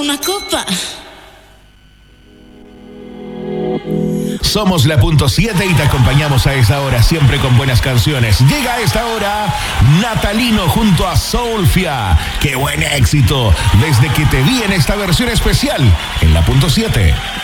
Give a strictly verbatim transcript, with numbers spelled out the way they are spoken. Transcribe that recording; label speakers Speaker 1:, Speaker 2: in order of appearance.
Speaker 1: una copa.
Speaker 2: Somos la punto siete y te acompañamos a esta hora, siempre con buenas canciones. Llega a esta hora Natalino junto a Soulfia. ¡Qué buen éxito! Desde que te vi en esta versión especial en la punto siete.